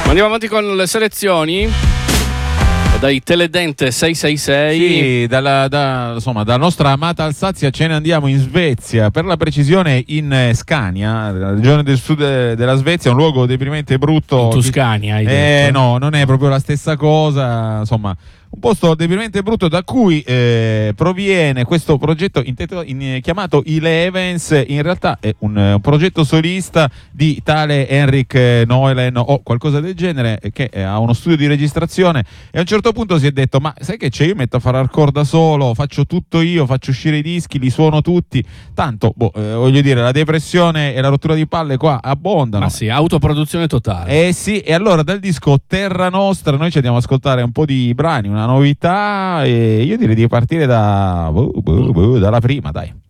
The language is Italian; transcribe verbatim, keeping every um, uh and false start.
Andiamo avanti con le selezioni dai Teledente sei sei sei. Sì, dalla, da, insomma, dalla nostra amata Alsazia ce ne andiamo in Svezia, per la precisione in Scania, la regione del sud della Svezia, un luogo deprimente e brutto. In Toscania, hai eh, detto. no, non è proprio la stessa cosa, insomma. Un posto deprimente brutto da cui eh, proviene questo progetto in, in, chiamato Elevens. In realtà è un, un progetto solista di tale Henrik Noelen o qualcosa del genere, che ha uno studio di registrazione e a un certo punto si è detto: ma sai che c'è, io metto a fare hardcore da solo, faccio tutto io, faccio uscire i dischi, li suono tutti, tanto boh, eh, voglio dire, la depressione e la rottura di palle qua abbondano. Ma sì, autoproduzione totale. Eh sì, e allora dal disco Terra Nostra noi ci andiamo ad ascoltare un po' di brani, una novità, e io direi di partire da uh, uh, uh, dalla prima, dai.